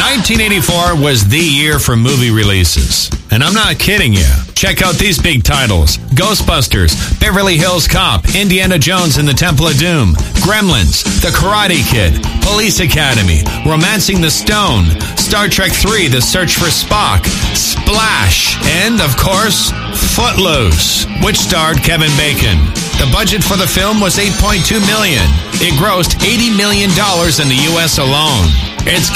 1984 was the year for movie releases. And I'm not kidding you. Check out these big titles: Ghostbusters, Beverly Hills Cop, Indiana Jones and the Temple of Doom, Gremlins, The Karate Kid, Police Academy, Romancing the Stone, Star Trek III, The Search for Spock, Splash, and, of course, Footloose, which starred Kevin Bacon. The budget for the film was $8.2 million. It grossed $80 million in the U.S. alone. It's